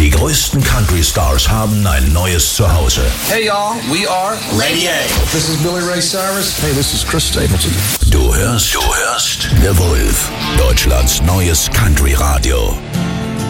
Die größten Country-Stars haben ein neues Zuhause. Hey y'all, we are Lady A. This is Billy Ray Cyrus. Hey, this is Chris Stapleton. Du hörst The Wolf, Deutschlands neues Country-Radio.